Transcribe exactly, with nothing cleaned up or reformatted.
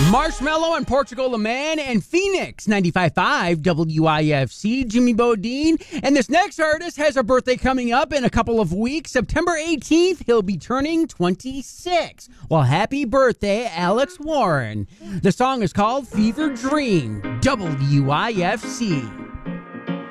Marshmello and Portugal Le Man and Phoenix, ninety-five point five W I F C, Jimmy Bodine. And this next artist has a birthday coming up in a couple of weeks. September eighteenth, he'll be turning twenty-six. Well, happy birthday, Alex Warren. The song is called Fever Dream, W I F C.